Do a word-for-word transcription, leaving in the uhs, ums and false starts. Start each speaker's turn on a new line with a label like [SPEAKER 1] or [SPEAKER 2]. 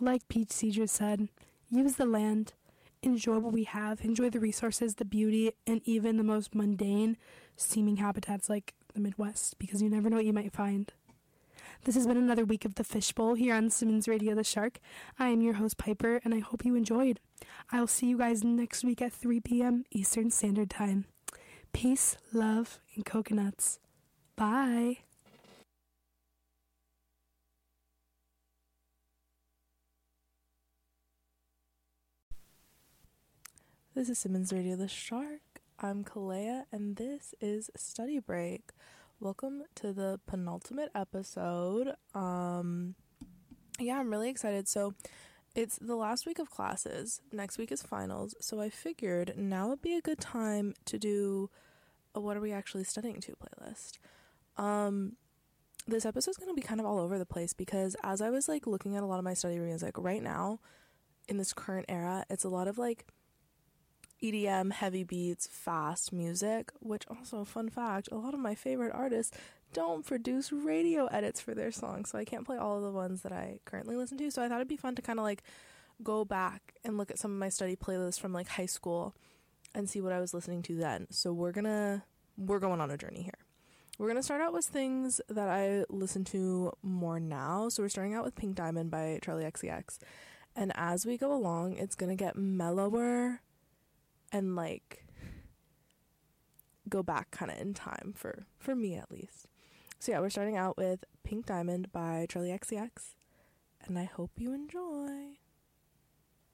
[SPEAKER 1] like Peach Seeger said, use the land, enjoy what we have, enjoy the resources, the beauty, and even the most mundane seeming habitats like the Midwest, because you never know what you might find. This has been another week of the Fishbowl here on Simmons Radio The Shark. I am your host, Piper, and I hope you enjoyed. I'll see you guys next week at three p.m. Eastern Standard Time. Peace, love, and coconuts. Bye.
[SPEAKER 2] This is Simmons Radio The Shark. I'm Kalea, and this is Study Break. Welcome to the penultimate episode. Um, yeah, I'm really excited. So it's the last week of classes. Next week is finals. So I figured now would be a good time to do a What Are We Actually Studying To playlist. Um, this episode's going to be kind of all over the place because as I was like looking at a lot of my study music right now in this current era, it's a lot of like E D M, heavy beats, fast music, which also, fun fact, a lot of my favorite artists don't produce radio edits for their songs, so I can't play all of the ones that I currently listen to. So I thought it'd be fun to kind of like go back and look at some of my study playlists from like high school and see what I was listening to then. So we're gonna we're going on a journey here. We're gonna start out with things that I listen to more now. So we're starting out with Pink Diamond by Charlie X C X, and as we go along, it's gonna get mellower and like go back kind of in time for for me at least. So yeah, we're starting out with Pink Diamond by Charlie X C X, and I hope you enjoy.